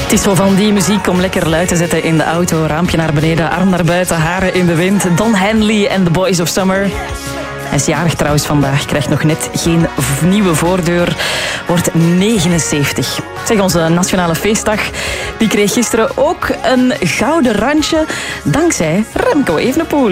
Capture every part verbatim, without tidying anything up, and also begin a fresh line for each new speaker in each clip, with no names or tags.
Het is zo van die muziek om lekker luid te zetten in de auto. Raampje naar beneden, arm naar buiten, haren in de wind. Don Henley en The Boys of Summer. Hij is jarig trouwens vandaag, krijgt nog net geen nieuwe voordeur. Wordt negenenzeventig. Zeg, onze nationale feestdag die kreeg gisteren ook een gouden randje dankzij Remco Evenepoel.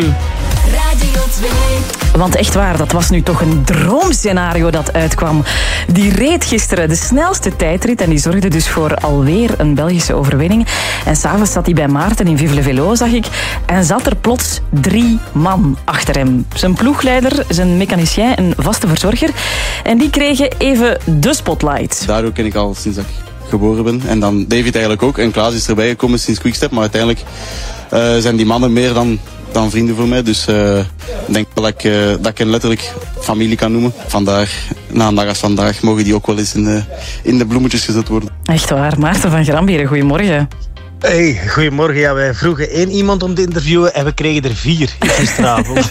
Radio twee.
Want echt waar, dat was nu toch een droomscenario dat uitkwam. Die reed gisteren de snelste tijdrit en die zorgde dus voor alweer een Belgische overwinning. En s'avonds zat hij bij Maarten in Vive le Velo, zag ik. En zat er plots drie man achter hem. Zijn ploegleider, zijn mechanicien, een vaste verzorger. En die kregen even de spotlight.
Daardoor ken ik al sinds dat ik geboren ben. En dan David eigenlijk ook. En Klaas is erbij gekomen sinds Quickstep. Maar uiteindelijk uh, zijn die mannen meer dan... dan vrienden voor mij, dus uh, ik denk dat ik, uh, dat ik hen letterlijk familie kan noemen. Vandaag, na een dag als vandaag, mogen die ook wel eens in de, in de bloemetjes gezet worden.
Echt waar. Maarten van Gramberen, goedemorgen.
Hey, goedemorgen. Ja, wij vroegen één iemand om te interviewen en we kregen er vier gisteravond.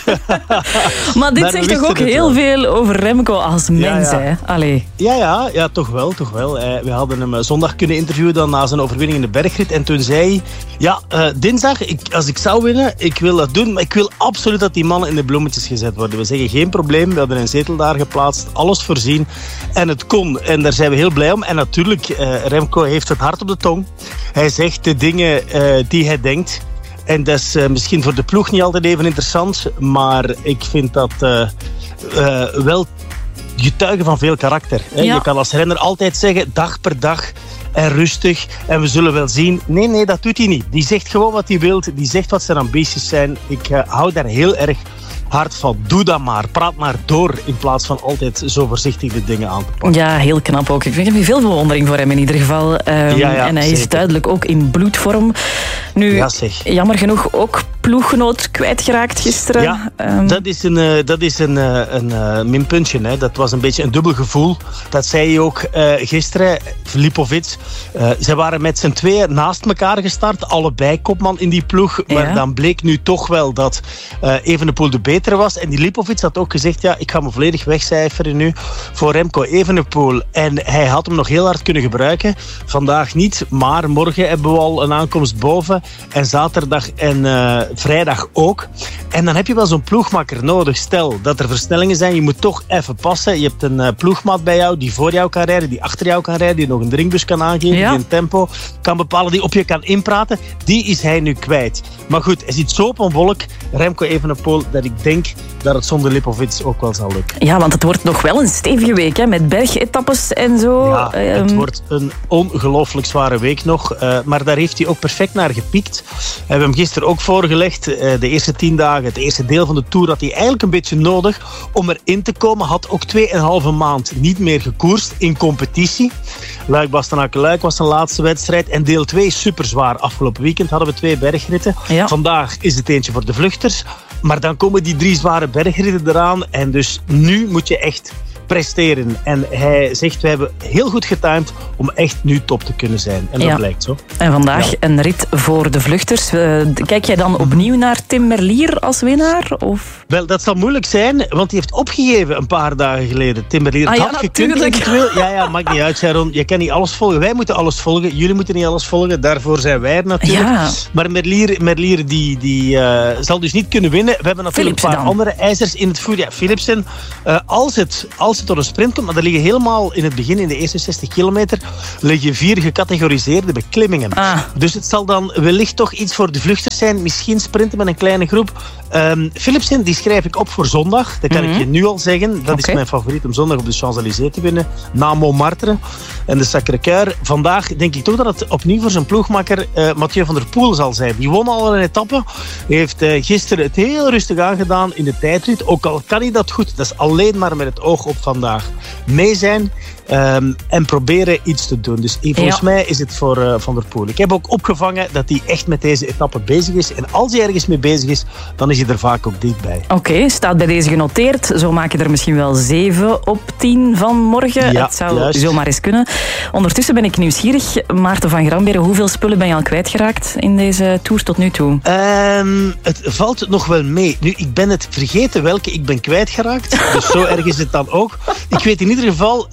Maar dit maar zegt toch ook heel wel. veel over Remco als mens, ja, ja. hè? Allee.
Ja, ja, ja, toch wel, toch wel. Uh, we hadden hem zondag kunnen interviewen dan na zijn overwinning in de bergrit. En toen zei hij, ja, uh, dinsdag, ik, als ik zou winnen, ik wil dat doen. Maar ik wil absoluut dat die mannen in de bloemetjes gezet worden. We zeggen, geen probleem. We hebben een zetel daar geplaatst, alles voorzien. En het kon. En daar zijn we heel blij om. En natuurlijk, uh, Remco heeft het hart op de tong. Hij zegt de dingen uh, die hij denkt. En dat is uh, misschien voor de ploeg niet altijd even interessant. Maar ik vind dat uh, uh, wel getuigen van veel karakter. Hè? Ja. Je kan als renner altijd zeggen, dag per dag en rustig. En we zullen wel zien. Nee, nee, dat doet hij niet. Die zegt gewoon wat hij wil. Die zegt wat zijn ambities zijn. Ik uh, hou daar heel erg hard van. Doe dat maar. Praat maar door. In plaats van altijd zo voorzichtig de dingen aan te pakken.
Ja, heel knap ook. Ik heb veel bewondering voor hem in ieder geval. Um, ja, ja, en hij zeker. is duidelijk ook in bloedvorm. Nu,
ja, zeg.
jammer genoeg ook ploeggenoot kwijtgeraakt gisteren.
Ja,
um,
dat is een, uh, dat is een, uh, een uh, minpuntje. Hè. Dat was een beetje een dubbel gevoel. Dat zei je ook uh, gisteren. Filipovic. Uh, ze waren met z'n tweeën naast elkaar gestart. Allebei kopman in die ploeg. Maar ja. dan bleek nu toch wel dat uh, Evenepoel de betere was. En die Lipovic had ook gezegd, ja, ik ga me volledig wegcijferen nu voor Remco Evenepoel. En hij had hem nog heel hard kunnen gebruiken. Vandaag niet, maar morgen hebben we al een aankomst boven. En zaterdag en uh, vrijdag ook. En dan heb je wel zo'n ploegmakker nodig. Stel dat er versnellingen zijn, je moet toch even passen. Je hebt een uh, ploegmaat bij jou die voor jou kan rijden, die achter jou kan rijden, die nog een drinkbus kan aangeven, ja. die een tempo kan bepalen, die op je kan inpraten. Die is hij nu kwijt. Maar goed, hij zit zo op een wolk, Remco Evenepoel, dat ik denk dat het zonder Lipovic ook wel zal lukken.
Ja, want het wordt nog wel een stevige week, hè, met bergetappes en zo.
Ja, um... het wordt een ongelooflijk zware week nog. Uh, maar daar heeft hij ook perfect naar gepiekt. We hebben hem gisteren ook voorgelegd. Uh, de eerste tien dagen, het eerste deel van de Tour, had hij eigenlijk een beetje nodig om erin te komen. Had ook tweeënhalve maand niet meer gekoerst in competitie. Luik-Bastenaken-Luik was zijn laatste wedstrijd. En deel twee super zwaar. Afgelopen weekend hadden we twee bergritten. Ja. Vandaag is het eentje voor de vluchters. Maar dan komen die drie zware bergritten eraan. En dus nu moet je echt presteren. En hij zegt, we hebben heel goed getimed om echt nu top te kunnen zijn. En dat ja. blijkt zo.
En vandaag
ja.
een rit voor de vluchters. Uh, kijk jij dan opnieuw naar Tim Merlier als winnaar? Of?
Wel, dat zal moeilijk zijn, want hij heeft opgegeven een paar dagen geleden. Tim Merlier,
ah, ja,
had gekund. Ja, ja, maakt niet uit, Sharon. Je kan niet alles volgen. Wij moeten alles volgen. Jullie moeten niet alles volgen. Daarvoor zijn wij er natuurlijk. Ja. Maar Merlier, Merlier die, die uh, zal dus niet kunnen winnen. We hebben natuurlijk Philipsen een paar dan. andere ijzers in het voer. Ja, Philipsen, uh, als het... Als het tot een sprint komt, maar er liggen helemaal in het begin, in de eerste zestig kilometer, liggen vier gecategoriseerde beklimmingen. Ah. Dus het zal dan wellicht toch iets voor de vluchters zijn, misschien sprinten met een kleine groep. Um, Philipsen, die schrijf ik op voor zondag, dat kan mm-hmm. ik je nu al zeggen. Dat okay. is mijn favoriet om zondag op de Champs-Élysées te winnen, na Montmartre en de Sacré-Cœur. Vandaag denk ik toch dat het opnieuw voor zijn ploegmakker uh, Mathieu van der Poel zal zijn. Die won al een etappe, heeft uh, gisteren het heel rustig aangedaan in de tijdrit, ook al kan hij dat goed, dat is alleen maar met het oog op vandaag. Mee zijn um, en proberen iets te doen. Dus volgens ja. mij is het voor uh, Van der Poel. Ik heb ook opgevangen dat hij echt met deze etappe bezig is. En als hij ergens mee bezig is, dan is hij er vaak ook dichtbij.
Oké, okay, staat bij deze genoteerd. Zo maak je er misschien wel zeven op tien van morgen.
Ja,
het zou
juist.
zomaar eens kunnen. Ondertussen ben ik nieuwsgierig. Maarten van Gramberen, hoeveel spullen ben je al kwijtgeraakt in deze tour tot nu toe?
Um, het valt nog wel mee. Nu, ik ben het vergeten welke ik ben kwijtgeraakt. Dus zo erg is het dan ook. Ik weet in ieder geval dat gisteren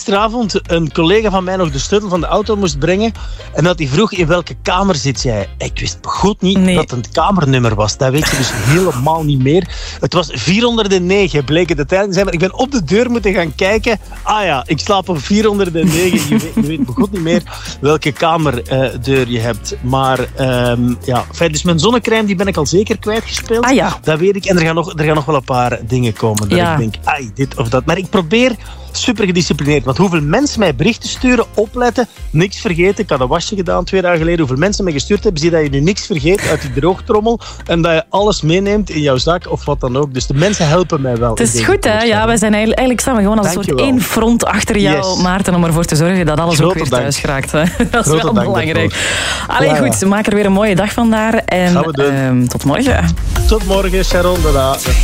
gisteravond een collega van mij nog de sleutel van de auto moest brengen. En dat hij vroeg in welke kamer zit jij. Ik wist goed niet nee. dat het een kamernummer was. Dat weet je dus helemaal niet meer. Het was vierhonderdnegen, bleek het uiteindelijk te zijn. Maar ik ben op de deur moeten gaan kijken. Ah ja, ik slaap op vierhonderdnegen. Je weet, je weet goed niet meer welke kamerdeur uh, je hebt. Maar um, ja, fijn, dus mijn zonnecrème die ben ik al zeker kwijtgespeeld.
Ah ja.
Dat weet ik. En er gaan nog, er gaan nog wel een paar dingen komen. Dat ja. ik denk, ai, dit of dat. Maar ik probeer super gedisciplineerd. Want hoeveel mensen mij berichten sturen, opletten, niks vergeten. Ik had een wasje gedaan twee dagen geleden. Hoeveel mensen mij gestuurd hebben, zie dat je nu niks vergeet uit die droogtrommel. En dat je alles meeneemt in jouw zak of wat dan ook. Dus de mensen helpen mij wel.
Het is goed, hè? Ja, wij zijn eigenlijk, eigenlijk staan we gewoon als een soort één front achter jou, yes. Maarten, om ervoor te zorgen dat alles Grote ook weer dank. thuis geraakt. Hè? Dat is Grote wel belangrijk. Allee, ja, goed, ja. maak er weer een mooie dag van daar. En uh, tot morgen.
Tot morgen, Sharon. Dada.